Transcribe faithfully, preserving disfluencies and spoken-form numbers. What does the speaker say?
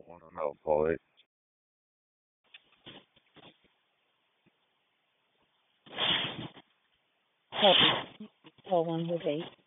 want to know, poet. Puppy. Call one with eight.